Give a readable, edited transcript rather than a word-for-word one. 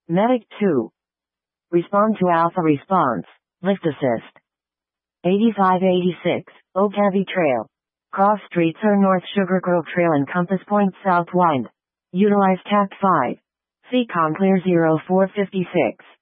Medic 2. Respond to alpha response. Lift assist. 8586, Oak Heavy Trail. Cross streets are North Sugar Grove Trail and Compass Point South Wind. Utilize TACT 5. Seacon Clear 0456.